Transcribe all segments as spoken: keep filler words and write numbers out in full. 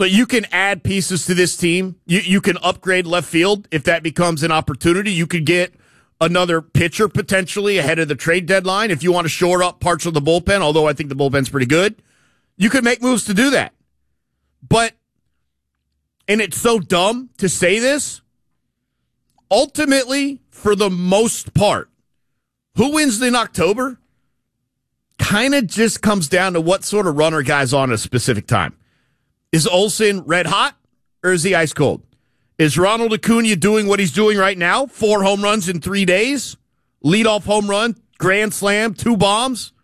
But you can add pieces to this team. You you can upgrade left field if that becomes an opportunity. You could get another pitcher potentially ahead of the trade deadline if you want to shore up parts of the bullpen, although I think the bullpen's pretty good. You could make moves to do that. But, and it's so dumb to say this, ultimately, for the most part, who wins in October kind of just comes down to what sort of runner guy's on at a specific time. Is Olson red hot or is he ice cold? Is Ronald Acuna doing what he's doing right now? Four home runs in three days? Leadoff home run, grand slam, two bombs?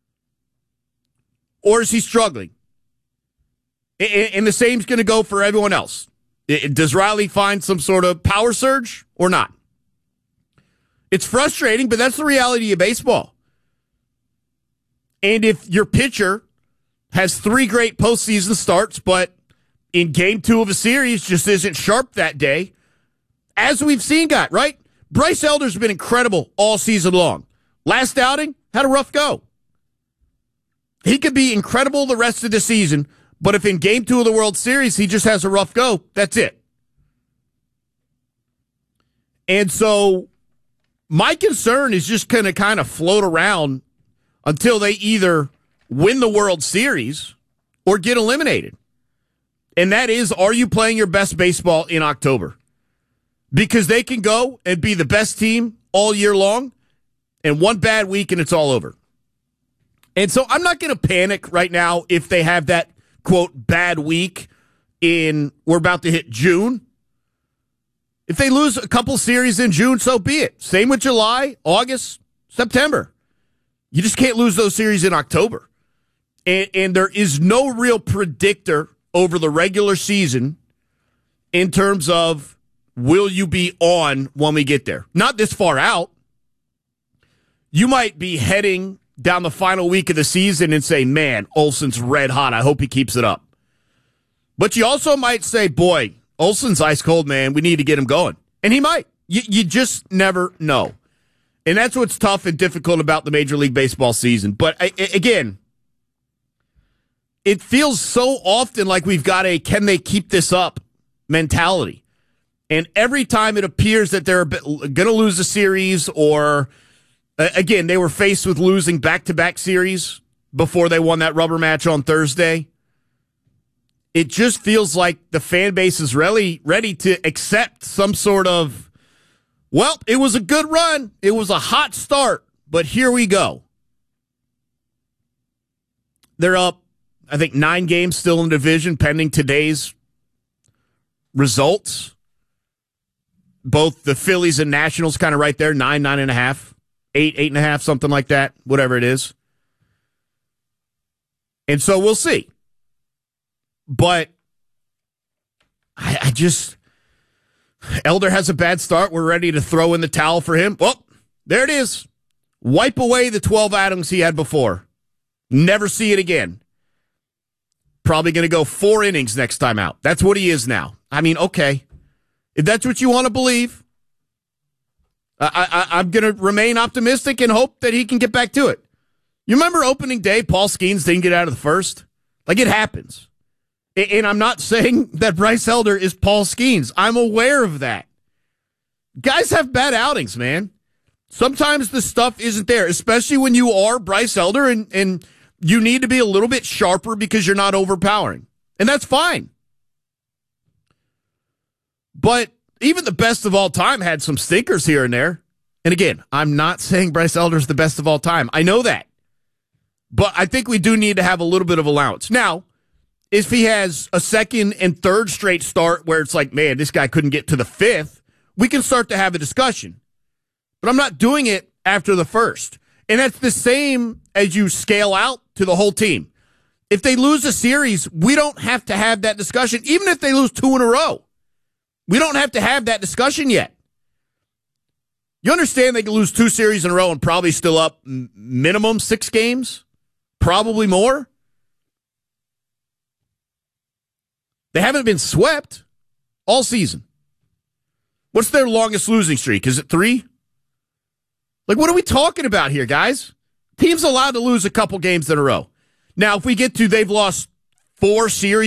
Or is he struggling? And the same's going to go for everyone else. Does Riley find some sort of power surge or not? It's frustrating, but that's the reality of baseball. And if your pitcher has three great postseason starts, but in game two of a series just isn't sharp that day, as we've seen, got right? Bryce Elder's been incredible all season long. Last outing, had a rough go. He could be incredible the rest of the season, but if in game two of the World Series he just has a rough go, that's it. And so my concern is just going to kind of float around until they either win the World Series or get eliminated. And that is, are you playing your best baseball in October? Because they can go and be the best team all year long, and one bad week and it's all over. And so I'm not going to panic right now if they have that, quote, bad week in, we're about to hit June. If they lose a couple series in June, so be it. Same with July, August, September. You just can't lose those series in October. And, and there is no real predictor over the regular season in terms of will you be on when we get there. Not this far out. You might be heading down the final week of the season and say, man, Olson's red hot. I hope he keeps it up. But you also might say, boy, Olson's ice cold, man. We need to get him going. And he might. You, you just never know. And that's what's tough and difficult about the Major League Baseball season. But I, again, it feels so often like we've got a can they keep this up mentality. And every time it appears that they're going to lose a series or, uh, again, they were faced with losing back-to-back series before they won that rubber match on Thursday. It just feels like the fan base is really ready to accept some sort of, well, it was a good run. It was a hot start, but here we go. They're up, I think, nine games still in the division pending today's results. Both the Phillies and Nationals kind of right there, nine, nine and a half, eight, eight and a half, something like that, whatever it is. And so we'll see. But I, I just, Elder has a bad start. We're ready to throw in the towel for him. Well, there it is. Wipe away the twelve outings he had before. Never see it again. Probably going to go four innings next time out. That's what he is now. I mean, okay. If that's what you want to believe, I, I, I'm going to remain optimistic and hope that he can get back to it. You remember opening day, Paul Skeens didn't get out of the first? Like, it happens. And I'm not saying that Bryce Elder is Paul Skeens. I'm aware of that. Guys have bad outings, man. Sometimes the stuff isn't there, especially when you are Bryce Elder and, and you need to be a little bit sharper because you're not overpowering. And that's fine. But even the best of all time had some stinkers here and there. And again, I'm not saying Bryce Elder is the best of all time. I know that. But I think we do need to have a little bit of allowance. Now, if he has a second and third straight start where it's like, man, this guy couldn't get to the fifth, we can start to have a discussion. But I'm not doing it after the first. And that's the same as you scale out to the whole team. If they lose a series, we don't have to have that discussion, even if they lose two in a row. We don't have to have that discussion yet. You understand they can lose two series in a row and probably still up minimum six games? Probably more? They haven't been swept all season. What's their longest losing streak? Is it three? Like, what are we talking about here, guys? Teams allowed to lose a couple games in a row. Now, if we get to they've lost four series